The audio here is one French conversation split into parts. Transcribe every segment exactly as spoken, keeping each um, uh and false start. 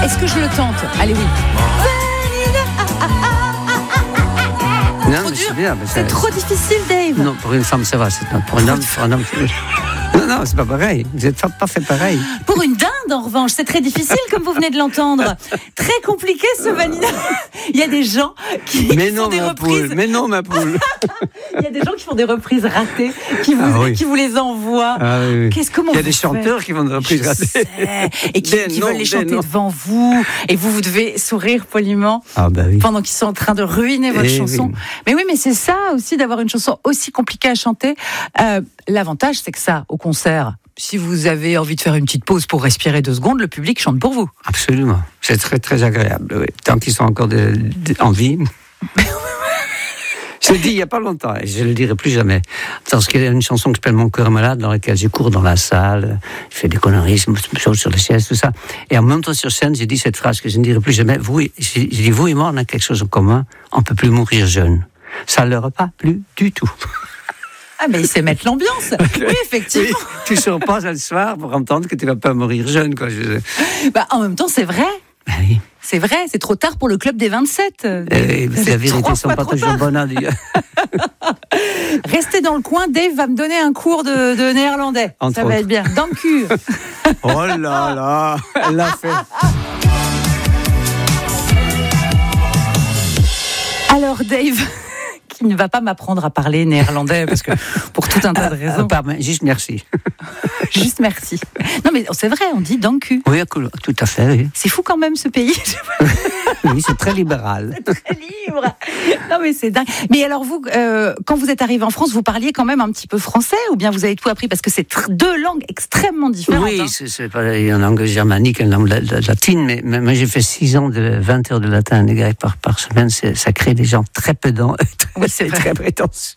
Est-ce que je le tente? Allez, oui. Non, Trop mais dur. c'est bien. mais C'est trop difficile, Dave. Non, pour une femme, ça va. C'est pour un homme, pour un homme. Non, non, c'est pas pareil. Vous n'êtes pas, pas fait pareil. Pour une dinde, en revanche, c'est très difficile, comme vous venez de l'entendre. Très compliqué, ce Vanilla. Il y a des gens qui Mais font non, des ma reprises. poule. Mais non, ma poule. Il y a des gens qui font des reprises ratées, qui vous, Ah oui. qui vous les envoient. Ah, oui, oui. Qu'est-ce comment Il y a vous des faites chanteurs qui font des reprises Je ratées. sais. Et qui, Des qui noms, veulent les des chanter noms. devant vous. Et vous, vous devez sourire poliment Ah, bah oui. pendant qu'ils sont en train de ruiner votre Eh chanson. oui. Mais oui, mais c'est ça aussi d'avoir une chanson aussi compliquée à chanter. Euh, l'avantage, c'est que ça, au concert, si vous avez envie de faire une petite pause pour respirer deux secondes, le public chante pour vous. Absolument. C'est très, très agréable. Oui. Tant qu'ils sont encore de, de, en vie. Je l'ai dit il n'y a pas longtemps, et je ne le dirai plus jamais. Parce qu'il y a une chanson qui s'appelle Mon cœur est malade, dans laquelle je cours dans la salle, je fais des conneries, je me saute sur les chaises, tout ça. Et en montant sur scène, j'ai dit cette phrase que je ne dirai plus jamais. Vous, j'ai dit, vous et moi, on a quelque chose en commun, on ne peut plus mourir jeune. Ça ne leur a pas plu du tout. Ah, mais il sait mettre l'ambiance. Oui, effectivement. Oui, tu ne sors pas le soir pour entendre que tu ne vas pas mourir jeune, quoi. Je... Bah, en même temps, c'est vrai. Ben oui. C'est vrai, c'est trop tard pour le club des vingt-sept. Euh, C'est la vérité trois ne sont fois pas trop toujours tard. bonnes à dire. Restez dans le coin, Dave va me donner un cours de, de néerlandais. Entre Ça va autres. être bien. Dans le cul. Oh là là, elle l'a fait. Alors, Dave, qui ne va pas m'apprendre à parler néerlandais, parce que pour tout un tas de raisons. Ah, pardon, juste merci. Juste merci. Non, mais c'est vrai, on dit dans le cul. Oui, cool, tout à fait, oui. C'est fou quand même, ce pays. Oui, c'est très libéral. Très libre. Non, mais c'est dingue. Mais alors, vous, euh, quand vous êtes arrivé en France, vous parliez quand même un petit peu français, ou bien vous avez tout appris? Parce que c'est tr- deux langues extrêmement différentes. Oui, hein. c'est, c'est pas une langue germanique, une langue la- la- latine, mais, mais moi j'ai fait six ans de vingt heures de latin et grec par, par semaine, c'est, ça crée des gens très pédants, Oui, c'est très, vrai. très prétentieux.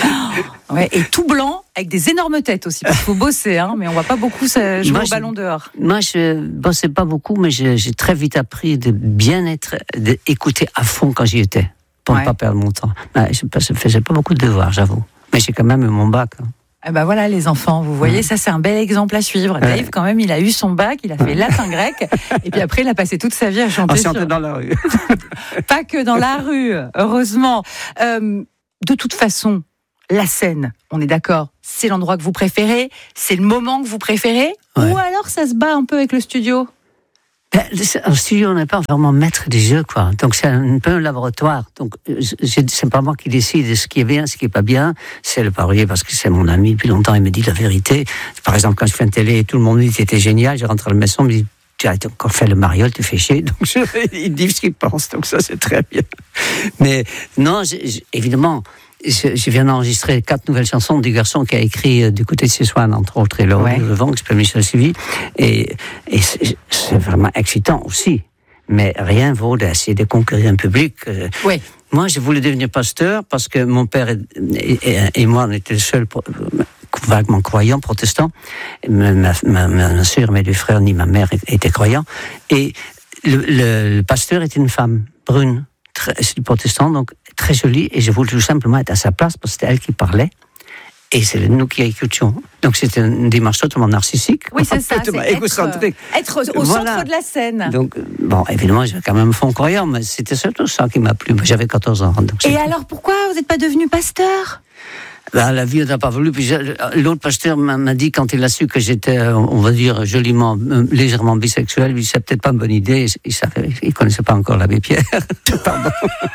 Ouais, et tout blanc, avec des énormes têtes aussi. Parce qu'il faut bosser, hein, mais on va pas beaucoup ça, jouer Moi, au je- ballon dehors. Moi, je bossais pas beaucoup, mais j'ai, j'ai très vite appris de bien être, d'écouter à fond quand j'y étais, pour Ouais. ne pas perdre mon temps. Ouais, je ne faisais pas beaucoup de devoirs, j'avoue. Mais j'ai quand même eu mon bac. hein. Eh ben voilà les enfants, vous voyez, ça c'est un bel exemple à suivre. Dave, quand même, il a eu son bac, il a fait latin grec, et puis après il a passé toute sa vie à chanter. On sur- chantait dans la rue. Pas que dans la rue, heureusement. Euh, de toute façon, la scène, on est d'accord, c'est l'endroit que vous préférez, c'est le moment que vous préférez, Ouais. ou alors ça se bat un peu avec le studio? Ben, en studio, on n'est pas vraiment maître du jeu, quoi. Donc, c'est un peu un laboratoire. Donc, euh, c'est c'est pas moi qui décide de ce qui est bien, ce qui est pas bien. C'est le parolier, parce que c'est mon ami depuis longtemps, il me dit la vérité. Par exemple, quand je fais une télé, tout le monde me dit que c'était génial, je rentre à la maison, il me dit, tu as encore fait le mariole, tu fais chier. Donc, je, il dit ce qu'il pense. Donc, ça, c'est très bien. Mais, non, je- je- évidemment, je, je viens d'enregistrer quatre nouvelles chansons du garçon qui a écrit euh, du côté de Siswan, entre autres, et le Ouais. le vent, qui s'appelle Michel Sylvie. Et, et c'est, c'est vraiment excitant aussi. Mais rien vaut d'essayer de conquérir un public. euh. Oui. Moi, je voulais devenir pasteur parce que mon père et, et, et moi, on était les seuls pro- vaguement croyants, protestants. Ma, ma, ma, ma soeur, mes deux frères, ni ma mère étaient croyants. Et le, le, le pasteur était une femme brune, très, c'est du protestant, donc très jolie. Et je voulais tout simplement être à sa place parce que c'était elle qui parlait. Et c'est nous qui écoutions. Donc c'était une démarche totalement narcissique. Oui, c'est ça, c'est complètement être, égocentrique. être au Voilà. centre de la scène. Donc, bon, évidemment, j'avais quand même fond croyant, mais c'était surtout ça qui m'a plu. Moi, j'avais quatorze ans. Donc Et c'était- alors pourquoi vous n'êtes pas devenu pasteur? Ben, la vie n'a pas voulu. Puis je- l'autre pasteur m'a m'a dit, quand il a su que j'étais, euh, on va dire, joliment, euh, légèrement bisexuel, lui, c'est peut-être pas une bonne idée. Il savait, il connaissait pas encore l'abbé Pierre. Pardon.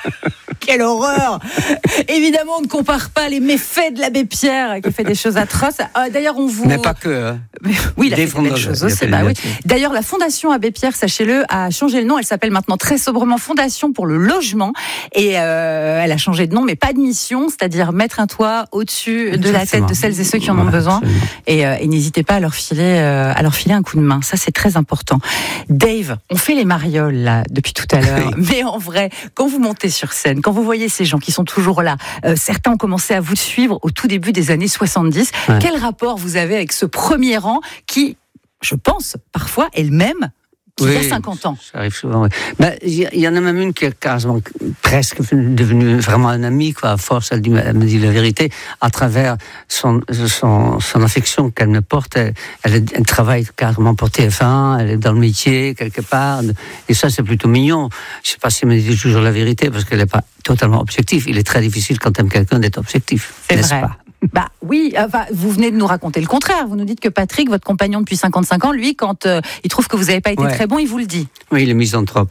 Quelle horreur! Évidemment, on ne compare pas les méfaits de l'abbé Pierre, qui fait des choses atroces. Euh, D'ailleurs, on vous... Mais pas que. Hein. Oui, il a Des fait des belles fondations, choses il a aussi. fait Bah des oui. belles choses. D'ailleurs, la Fondation Abbé Pierre, sachez-le, a changé le nom. Elle s'appelle maintenant très sobrement Fondation pour le logement. Et euh, elle a changé de nom, mais pas de mission, c'est-à-dire mettre un toit au-dessus de la tête de celles et ceux qui en ont Ouais, besoin. absolument. Et, euh, et n'hésitez pas à leur filer, euh, à leur filer un coup de main. Ça, c'est très important. Dave, on fait les marioles là depuis tout à l'heure, Oui. mais en vrai, quand vous montez sur scène, quand vous voyez ces gens qui sont toujours là, euh, certains ont commencé à vous suivre au tout début des années soixante-dix. Ouais. Quel rapport vous avez avec ce premier rang qui, je pense, parfois est le même qui oui, a cinquante ans. Ça arrive souvent, oui. Ben, il y, y en a même une qui est quasiment presque devenue vraiment un ami, quoi. À force, elle, dit, elle me dit la vérité. À travers son, son, son affection qu'elle me porte, elle, elle, elle travaille carrément pour T F un, elle est dans le métier, quelque part. Et ça, c'est plutôt mignon. Je ne sais pas si elle me dit toujours la vérité, parce qu'elle n'est pas totalement objective. Il est très difficile quand tu aimes quelqu'un d'être objectif. C'est n'est-ce vrai. pas? Bah oui, enfin, vous venez de nous raconter le contraire. Vous nous dites que Patrick, votre compagnon depuis cinquante-cinq ans, lui, quand euh, il trouve que vous n'avez pas été ouais. très bon, il vous le dit. Oui, il est misanthrope.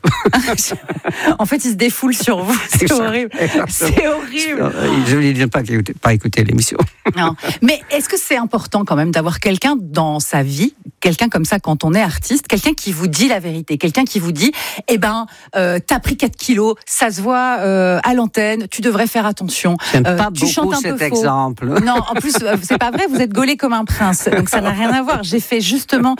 En fait, il se défoule sur vous. C'est horrible. C'est horrible. Je ne dis pas, pas écouter l'émission. Non. Mais est-ce que c'est important quand même d'avoir quelqu'un dans sa vie, quelqu'un comme ça quand on est artiste, quelqu'un qui vous dit la vérité, quelqu'un qui vous dit, eh ben, euh, t'as pris quatre kilos, ça se voit euh, à l'antenne, tu devrais faire attention. J'aime euh, pas tu beaucoup chantes un cet peu faux. exemple. Non, en plus, c'est pas vrai, vous êtes gaulé comme un prince, donc ça n'a rien à voir. J'ai fait justement,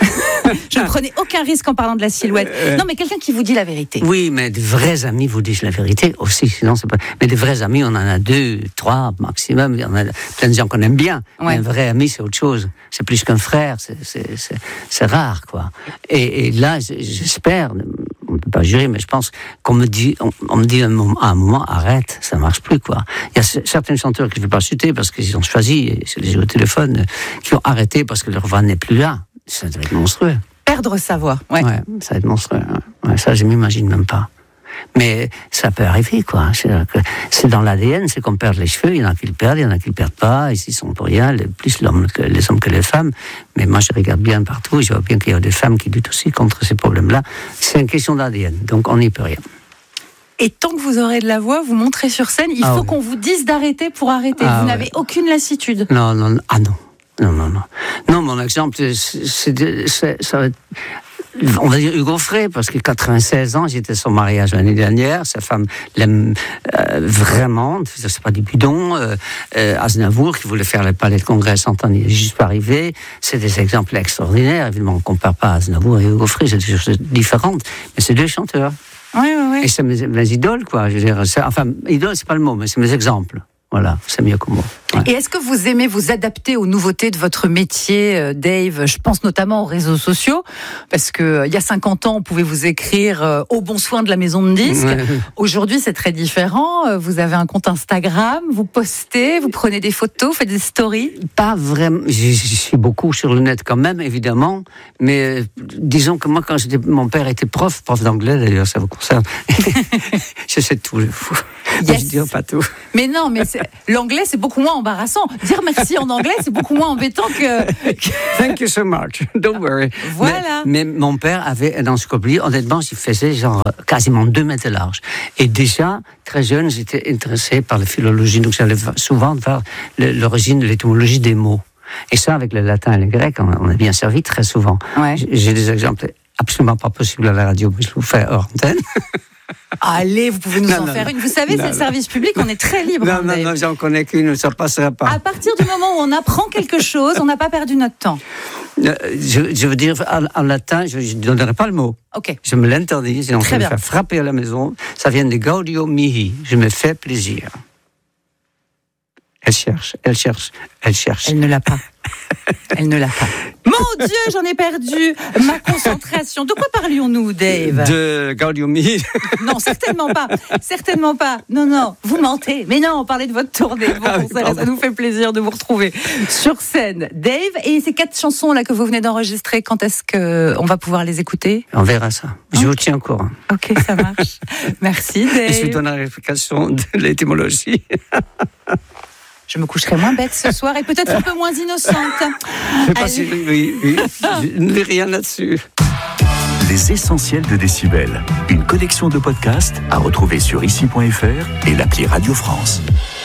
je ne prenais aucun risque en parlant de la silhouette. Non, mais quelqu'un qui vous dit la vérité. Oui, mais de vrais amis vous disent la vérité aussi, sinon c'est pas. Mais des vrais amis, on en a deux, trois maximum. Il y en a plein de gens qu'on aime bien. Ouais. Mais un vrai ami, c'est autre chose. C'est plus qu'un frère. C'est, c'est, c'est, c'est rare, quoi. Et, et là, j'espère. On ne peut pas jurer, mais je pense qu'on me dit, on, on me dit à un, moment, à un moment, arrête, ça ne marche plus, quoi. Il y a certains chanteurs que je ne vais pas citer parce qu'ils ont choisi, et je les ai au téléphone, qui ont arrêté parce que leur voix n'est plus là. Ça doit être monstrueux. Perdre sa voix, ouais. Ouais, ça va être monstrueux. Ouais, ça, je ne m'imagine même pas. Mais ça peut arriver, quoi. C'est, c'est dans l'A D N, c'est qu'on perd les cheveux. Il y en a qui le perdent, il y en a qui le perdent pas. Ici, ils sont pour rien, plus l'homme que, les hommes que les femmes. Mais moi, je regarde bien partout. Je vois bien qu'il y a des femmes qui luttent aussi contre ces problèmes-là. C'est une question d'A D N, donc on n'y peut rien. Et tant que vous aurez de la voix, vous montrez sur scène, il ah faut oui. qu'on vous dise d'arrêter pour arrêter. Ah vous ouais. n'avez aucune lassitude. Non, non, ah non. Non, non, non. Non, mon exemple, c'est, c'est, c'est, ça va être, on va dire Hugo Frey, parce que quatre-vingt-seize ans, j'étais à son mariage l'année dernière, sa femme l'aime euh, vraiment, c'est pas du bidon, euh, euh, Aznavour, qui voulait faire le palais de congrès à Saint-Anne, il est juste pas arrivé, c'est des exemples extraordinaires, évidemment, on ne compare pas Aznavour et Hugo Frey, c'est des choses différentes, mais c'est deux chanteurs. Oui, oui, oui. Et c'est mes, mes idoles, quoi, je veux dire, c'est, enfin, idoles, c'est pas le mot, mais c'est mes exemples. Voilà, c'est mieux que moi. Ouais. Et est-ce que vous aimez vous adapter aux nouveautés de votre métier, Dave ? Je pense notamment aux réseaux sociaux, parce que il y a cinquante ans, on pouvait vous écrire euh, au bon soin de la maison de disques. Ouais. Aujourd'hui, c'est très différent. Vous avez un compte Instagram, vous postez, vous prenez des photos, vous faites des stories. Pas vraiment. Je, je suis beaucoup sur le net quand même, évidemment. Mais euh, disons que moi, quand j'étais, mon père était prof, prof d'anglais d'ailleurs, ça vous concerne. Je sais tout. Je yes. dis pas tout. Mais non, mais c'est, l'anglais, c'est beaucoup moins embarrassant. Dire merci en anglais, c'est beaucoup moins embêtant que... Thank you so much. Don't worry. Voilà. Mais, mais mon père avait un encyclopédie. Honnêtement, il faisait genre quasiment deux mètres large. Et déjà, très jeune, j'étais intéressé par la philologie. Donc, j'allais souvent vers l'origine de l'étymologie des mots. Et ça, avec le latin et le grec, on a bien servi très souvent. Ouais. J'ai des exemples absolument pas possibles à la radio, mais je vous fais hors antenne. Allez, vous pouvez nous non, en non, faire non. une. Vous savez, non, c'est non. le service public, on est très libre. Non, hein, non, non, j'en connais qu'une, ça passera pas. À partir du moment où on apprend quelque chose, on n'a pas perdu notre temps. Euh, je, je veux dire, en, en latin, je ne donnerai pas le mot. Ok. Je me l'interdis, sinon je vais me faire frapper à la maison. Ça vient de Gaudio mihi, je me fais plaisir. Elle cherche, elle cherche, elle cherche. Elle ne l'a pas. Elle ne l'a pas. Mon Dieu, j'en ai perdu ma concentration. De quoi parlions-nous, Dave ? De Gaudio mihi. Non, certainement pas. Certainement pas. Non, non, vous mentez. Mais non, on parlait de votre tournée. Bon, ah oui, ça, ça nous fait plaisir de vous retrouver sur scène. Dave, et ces quatre chansons-là que vous venez d'enregistrer, quand est-ce qu'on va pouvoir les écouter ? On verra ça. Je okay. vous tiens au courant. Ok, ça marche. Merci, Dave. Et je vous donne la réplication de l'étymologie. Je me coucherai moins bête ce soir et peut-être un peu moins innocente. Je sais pas si, oui, oui, je ne dis rien là-dessus. Les essentiels de Décibel, une collection de podcasts à retrouver sur ici point f r et l'appli Radio France.